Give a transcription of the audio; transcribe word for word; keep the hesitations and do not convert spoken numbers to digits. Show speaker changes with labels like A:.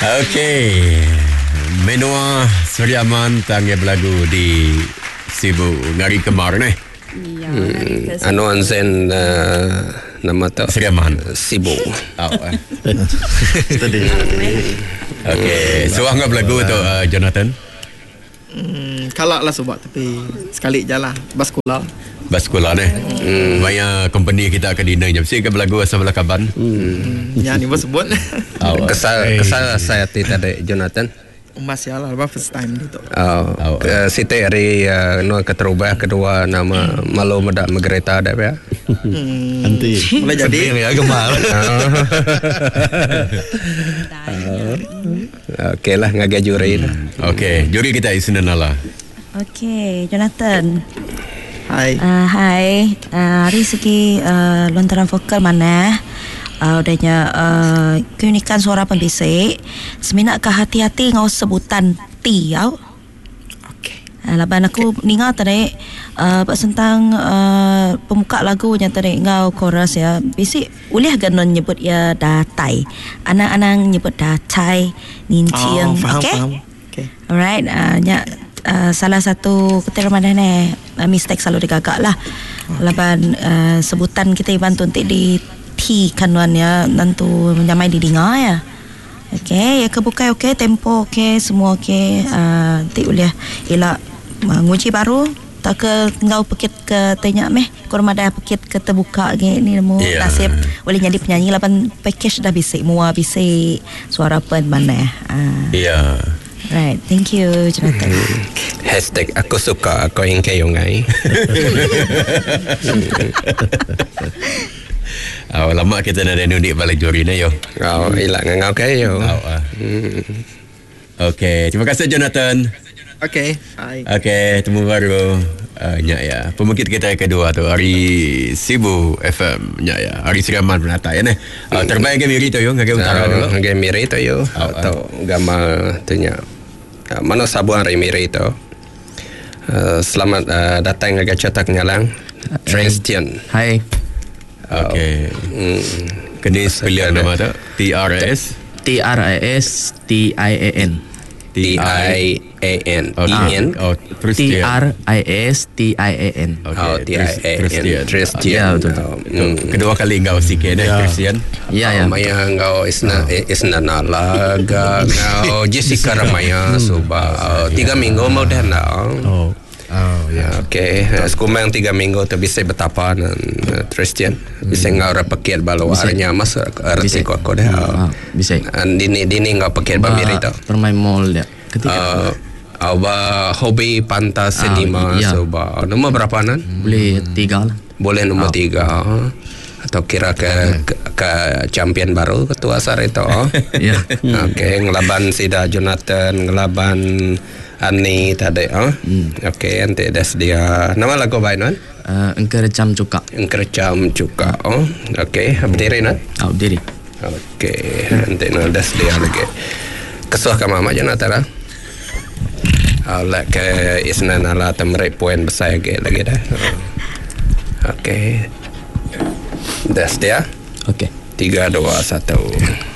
A: Okey. Menua Suriaman tangi belagu di Sibu ngari kemar ni.
B: Iya.
C: Hmm, anu anzen uh, nama tu
A: Suriaman
C: Sibu.
A: Oh. Tadi. Okey, so angga belagu tu uh, Jonathan.
D: Hmm, kalak lah sebab tapi sekali je lah baskula.
A: Baskula ni. Hmm. Banyak company kita akan dinner jam sik ke belagu asal belah kaban.
D: Hmm. Ya ni bos sebut.
C: Oh, kesal kesal saya tadi Jonathan.
D: Emas ya lah, first time gitu.
C: Oh,
A: oh.
C: Uh, siti hari uh, no keterubah kedua nama malu medak megereta ada ya.
D: Hmm.
E: Nanti
D: boleh jadi
E: ya gemar.
C: Okey lah ngagai juri lah.
A: Okey, juri kita Isnan Allah.
B: Okey, Jonathan.
D: Hai.
B: Uh, hai. Uh, hari segi uh, lontaran vokal mana? Uh, adanya uh, keunikan suara pembisik. Seminatkah hati-hati ngau sebutan T tau?
D: Okey.
B: Uh, laban aku ningat tadi uh, tentang uh, pemuka lagunya tadi ngau chorus ya. Bisik boleh ganon nyebut ya datai. Anak-anak nyebut datai, ninciang.
D: Oh, faham,
B: okey?
D: faham. Okey.
B: Alright, uh, nya uh, salah satu ketika mana ni uh, mistake selalu digagak lah. Okay. Laban uh, sebutan kita bantu untuk di T kanuannya nanti menyamai didengar ya. Okey, ya kebuka okey, tempo okey, semua okey. Uh, nanti boleh elak uh, nguji baru tak ke ngau pekit ke tanya meh kurang ada pekit ke terbuka ke ni mu
A: yeah.
B: Nasib boleh jadi penyanyi lapan package dah bisik mua bisik suara pen mana. Uh.
A: Ya. Yeah.
B: Right, thank you Jonathan.
C: Hmm. Hashtag aku suka aku yang kayongai.
A: Oh, lama kita nak ada unik balik juri ni yo.
C: Oh, ilang ngau kayo.
A: Oh, ah. Hmm. Okey, terima kasih Jonathan.
D: Okey. Hai.
A: Okey, temu baru. Uh, nyak ya. Pemungkit kita yang kedua tu hari Sibu F M nyak ya. Hari Suriaman Penata ya ni. Uh, terbaik ke Miri tu yo, ngake utara dulu.
C: Ngake Miri tu yo. Atau gama tu nya. Mana sabuan hari Miri tu. Uh, selamat uh, datang ngake cetak nyalang. Transtian.
E: Hai.
A: Okey.
C: Hmm.
A: Kenis pilihan nama tu T R S
E: T R I S T I A N.
C: T I A N.
A: Ian. Oh,
E: T R I S T I A N.
C: Oh, T I A N. Tristian.
E: Ya, betul.
A: Kedua kali engkau sikit eh, Tristian.
E: Ya, ya.
C: Maya engkau isna isna nalaga. Engkau Jessica Ramaya suba. Tiga minggu mau dah nak.
E: Oh. Oh, ya.
C: Okey, sekumang tiga minggu tu bisa betapa dan Tristian bisa engkau repekir balu arnya mas arti ko ko dah.
E: Bisa.
C: Dini dini engkau pekir bamiri tu.
E: Permain mall dia. Ketika
C: Aba hobi pantas cinema suba. Nombor berapa nan?
E: boleh tiga lah.
C: Boleh nombor tiga. Atau kira ke, ke, ke champion baru ketua sar itu.
E: Ya.
C: Okey, ngelaban Sida Jonathan, ngelaban Ani tadi. Oh? Hmm. Okey, nanti dah sedia. Nama lagu baik non?
E: Uh, Engkerecam cuka.
C: Engkerecam cuka. Oh, okey. Berdiri non?
E: Oh, berdiri.
C: Okey, nanti non dah sedia lagi. Kesuah ke mama Jonathan lah. Alah ke isnan ala temrai poin besar lagi lagi dah. Okey. Dah sedia?
E: Okey.
C: Tiga, dua, satu.